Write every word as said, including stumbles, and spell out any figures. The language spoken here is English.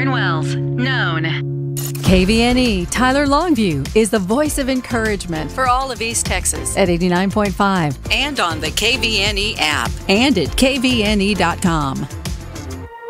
Byron Wells, known. K V N E Tyler Longview is the voice of encouragement for all of East Texas at eighty-nine point five and on the K V N E app and at K V N E dot com.